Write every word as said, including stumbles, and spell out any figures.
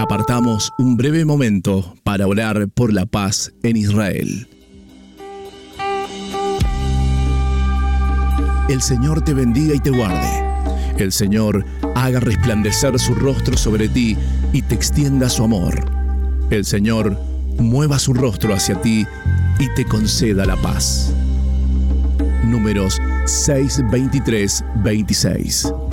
Apartamos un breve momento para orar por la paz en Israel. El Señor te bendiga y te guarde. El Señor haga resplandecer su rostro sobre ti y te extienda su amor. El Señor mueva su rostro hacia ti y te conceda la paz. Números seis, veintitrés, veintiséis.